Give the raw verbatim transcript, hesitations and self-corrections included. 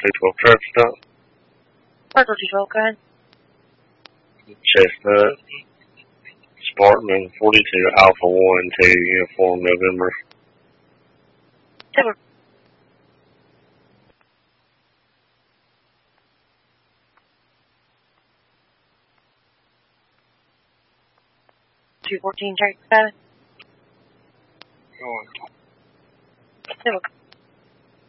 two twelve traffic stop. Parcel two twelve, go ahead. Chestnut, Spartan forty-two Alpha one two Uniform November. Seven. two fourteen, check, go ahead. Go on. Seven.